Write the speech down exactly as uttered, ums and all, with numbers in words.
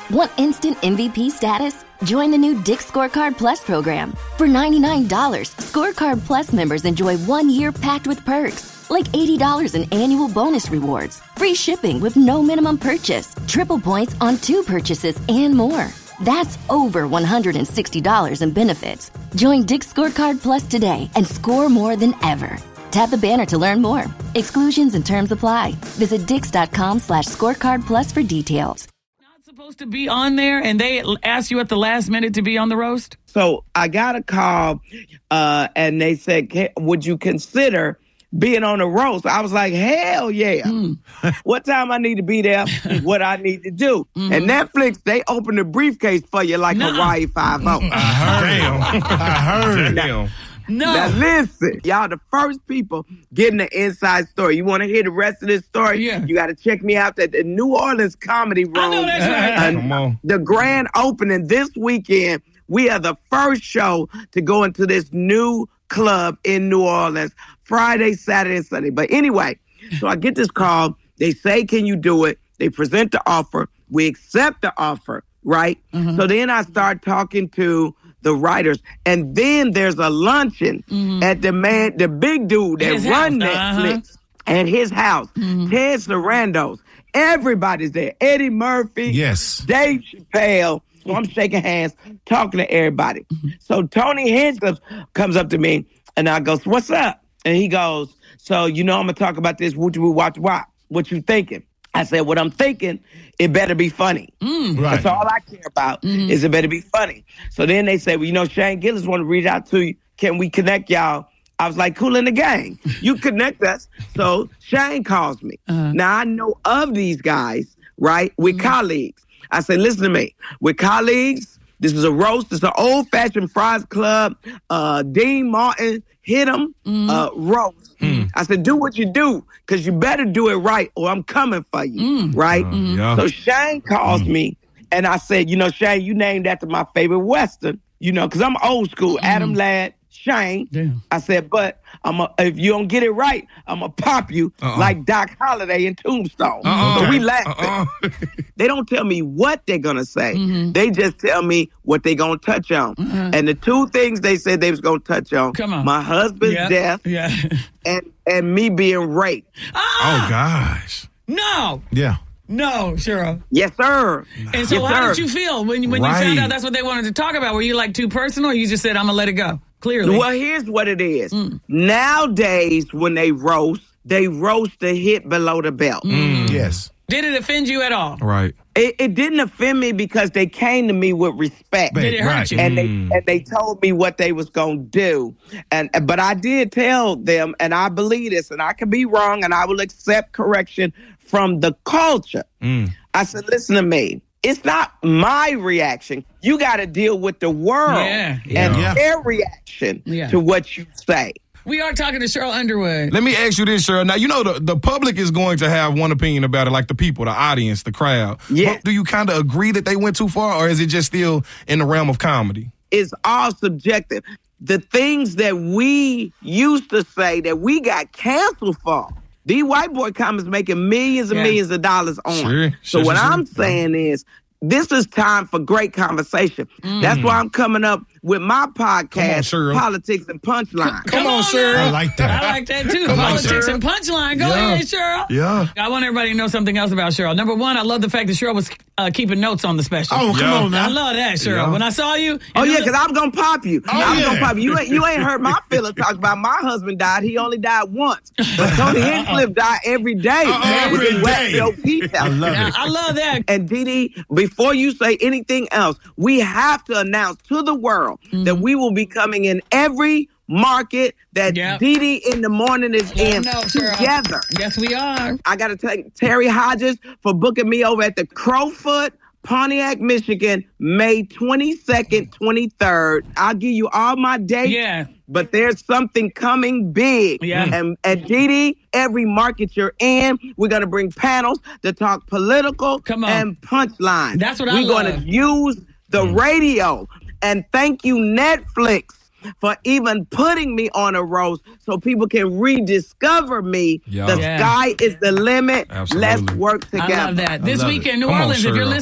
Want instant M V P status? Join the new Dick's Scorecard Plus program. For ninety-nine dollars, Scorecard Plus members enjoy one year packed with perks, like eighty dollars in annual bonus rewards, free shipping with no minimum purchase, triple points on two purchases, and more. That's over one hundred sixty dollars in benefits. Join Dick's Scorecard Plus today and score more than ever. Tap the banner to learn more. Exclusions and terms apply. Visit dix.com slash scorecard plus for details. Not supposed to be on there, and they asked you at the last minute to be on the roast? So I got a call, uh, and they said, hey, would you consider being on the roast? I was like, hell yeah. Mm. What time I need to be there, what I need to do. Mm-hmm. And Netflix, they open the briefcase for you like Nuh-uh. Hawaii Five-O. I heard. Damn. I heard. Damn. No. Now listen, y'all the first people getting the inside story. You want to hear the rest of this story? Yeah. You got to check me out at the New Orleans Comedy Room. I know that's right. Come on. The grand opening this weekend. We are the first show to go into this new club in New Orleans, Friday, Saturday, and Sunday. But anyway, so I get this call. They say, can you do it? They present the offer. We accept the offer, right? Mm-hmm. So then I start talking to the writers. And then there's a luncheon mm-hmm. at the man, the big dude that his run house. Netflix Uh-huh. at his house, mm-hmm. Ted Sarandos. Everybody's there. Eddie Murphy. Yes. Dave Chappelle. So I'm shaking hands, talking to everybody. Mm-hmm. So Tony Hinchcliffe comes up to me and I goes, what's up? And he goes, so you know I'm going to talk about this. What you watch, watch. What you thinking? I said, what I'm thinking, it better be funny. Mm, right. That's all I care about mm-hmm. is it better be funny. So then they say, well, you know, Shane Gillis want to reach out to you. Can we connect y'all? I was like, cool in the gang. You connect us. So Shane calls me. Uh-huh. Now, I know of these guys, right, with mm-hmm. colleagues. I say, listen to me. With colleagues, this is a roast. It's an old-fashioned Fries Club. Uh, Dean Martin hit him, mm-hmm. uh, roast. Mm. I said, do what you do, because you better do it right, or I'm coming for you, mm. right? Uh, yeah. So Shane calls mm. me, and I said, you know, Shane, you named after my favorite Western, you know, because I'm old school. Mm. Adam Ladd, Shane. Damn. I said, but I'm a, if you don't get it right, I'm going to pop you uh-uh. like Doc Holliday in Tombstone. Uh-uh. So we laughing. Uh-uh. They don't tell me what they're going to say. Mm-hmm. They just tell me what they're going to touch on. Uh-huh. And the two things they said they was going to touch on, Come on. my husband's yep. death yeah. and, and me being raped. Ah! Oh, gosh. No. Yeah. No, Cheryl. Yes, sir. And so yes, how sir. did you feel when, when right. you found out that's what they wanted to talk about? Were you like too personal, or you just said, I'm going to let it go? Clearly. Well, here's what it is. Mm. Nowadays, when they roast, they roast the hit below the belt. Mm. Yes. Did it offend you at all? Right. It, it didn't offend me because they came to me with respect. Did it hurt right. you? And Mm. they and they told me what they was gonna do, and but I did tell them, and I believe this, and I could be wrong, and I will accept correction from the culture. Mm. I said, listen to me. It's not my reaction. You got to deal with the world Yeah, yeah. and Yeah. their reaction Yeah. to what you say. We are talking to Cheryl Underwood. Let me ask you this, Cheryl. Now, you know the, the public is going to have one opinion about it, like the people, the audience, the crowd. Yeah. But do you kind of agree that they went too far, or is it just still in the realm of comedy? It's all subjective. The things that we used to say that we got canceled for, these white boy comics making millions and Yeah. millions of dollars on. Sure, So sure, what sure, I'm sure. saying is, this is time for great conversation. Mm. That's why I'm coming up with my podcast, Cheryl. Politics and Punchline. Come on, Cheryl. I like that. I like that too. Come on, Politics Cheryl. and punchline. Go Yeah. ahead, Cheryl. Yeah. I want everybody to know something else about Cheryl. Number one, I love the fact that Cheryl was uh, keeping notes on the special. Oh, come Yeah. on now. I love that, Cheryl. Yeah. When I saw you, Oh and yeah, you because I'm gonna pop you. Oh, I'm yeah. gonna pop you. You ain't, you ain't heard my feelings talk about my husband died. He only died once. But Tony Hinchcliffe died every day. Uh-uh, with every his wet day. Joe Pete I out. love I, it. I love that. And Dee Dee, before you say anything else, we have to announce to the world Mm-hmm. that we will be coming in every market that Yep. Dee Dee in the morning is Let 'em in know, Cheryl. together. Yes, we are. I got to thank Terry Hodges for booking me over at the Crowfoot, Pontiac, Michigan, May twenty-second, twenty-third. I'll give you all my dates. Yeah. But there's something coming big. Yeah. And at Dee Dee, every market you're in, we're going to bring panels to talk political Come on. and punchline. That's what I We're going love. to use the radio. And thank you, Netflix, for even putting me on a roast so people can rediscover me. Yeah. The Yeah. sky is the limit. Absolutely. Let's work together. I love that. This love week it. in New Come on, Orleans, if you're Cheryl. listening,